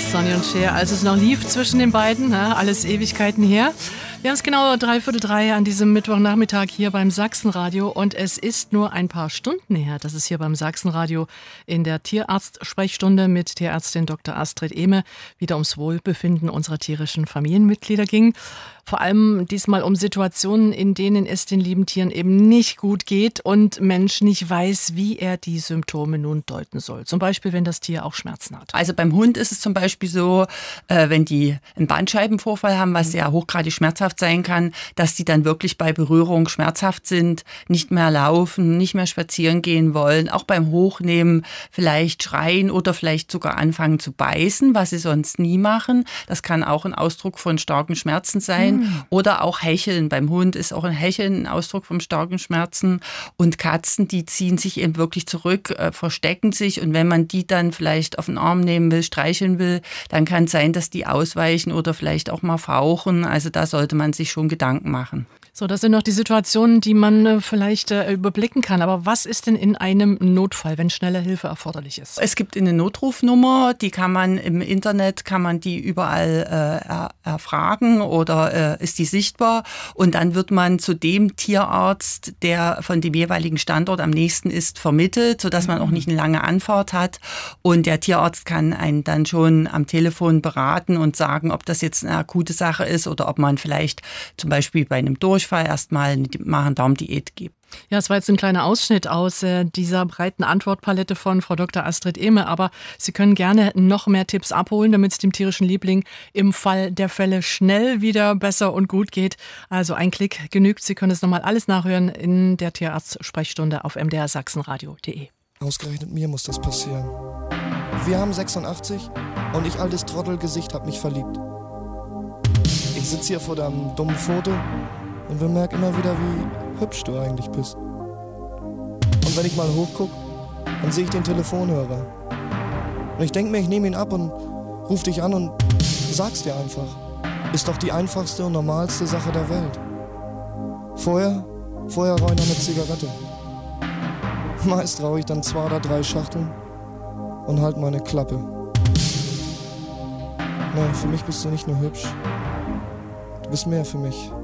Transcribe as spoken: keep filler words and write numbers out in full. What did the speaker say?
Sonny und Cher, als es noch lief zwischen den beiden, ne? Alles Ewigkeiten her. Wir haben es genau dreiviertel drei an diesem Mittwochnachmittag hier beim Sachsenradio und es ist nur ein paar Stunden her, dass es hier beim Sachsenradio in der Tierarzt-Sprechstunde mit Tierärztin Doktor Astrid Ehme wieder ums Wohlbefinden unserer tierischen Familienmitglieder ging. Vor allem diesmal um Situationen, in denen es den lieben Tieren eben nicht gut geht und Mensch nicht weiß, wie er die Symptome nun deuten soll. Zum Beispiel, wenn das Tier auch Schmerzen hat. Also beim Hund ist es zum Beispiel so, äh, wenn die einen Bandscheibenvorfall haben, was ja hochgradig schmerzhaft sein kann, dass die dann wirklich bei Berührung schmerzhaft sind, nicht mehr laufen, nicht mehr spazieren gehen wollen, auch beim Hochnehmen vielleicht schreien oder vielleicht sogar anfangen zu beißen, was sie sonst nie machen. Das kann auch ein Ausdruck von starken Schmerzen sein. Mhm. Oder auch Hecheln. Beim Hund ist auch ein Hecheln ein Ausdruck von starken Schmerzen. Und Katzen, die ziehen sich eben wirklich zurück, äh, verstecken sich. Und wenn man die dann vielleicht auf den Arm nehmen will, streicheln will, dann kann es sein, dass die ausweichen oder vielleicht auch mal fauchen. Also da sollte man sich schon Gedanken machen. So, das sind noch die Situationen, die man äh, vielleicht äh, überblicken kann. Aber was ist denn in einem Notfall, wenn schnelle Hilfe erforderlich ist? Es gibt eine Notrufnummer, die kann man im Internet, kann man die überall äh, er, erfragen oder äh, ist die sichtbar. Und dann wird man zu dem Tierarzt, der von dem jeweiligen Standort am nächsten ist, vermittelt, sodass man auch nicht eine lange Anfahrt hat. Und der Tierarzt kann einen dann schon am Telefon beraten und sagen, ob das jetzt eine akute Sache ist oder ob man vielleicht zum Beispiel bei einem Durchfall erstmal eine Magen-Darm-Diät gibt. Ja, es war jetzt ein kleiner Ausschnitt aus äh, dieser breiten Antwortpalette von Frau Doktor Astrid Ehme, aber Sie können gerne noch mehr Tipps abholen, damit es dem tierischen Liebling im Fall der Fälle schnell wieder besser und gut geht. Also ein Klick genügt. Sie können es nochmal alles nachhören in der Tierarzt-Sprechstunde auf m d r sachsenradio punkt d e. Ausgerechnet mir muss das passieren. Wir haben sechsundachtzig und ich, altes Trottelgesicht, hab mich verliebt. Ich sitze hier vor deinem dummen Foto und bemerke immer wieder, wie hübsch du eigentlich bist. Und wenn ich mal hochguck, dann sehe ich den Telefonhörer. Und ich denke mir, ich nehme ihn ab und ruf dich an und sag's dir einfach. Ist doch die einfachste und normalste Sache der Welt. Vorher, vorher rauche ich noch eine Zigarette. Meist rauche ich dann zwei oder drei Schachteln und halt meine Klappe. Nee, für mich bist du nicht nur hübsch. Du bist mehr für mich.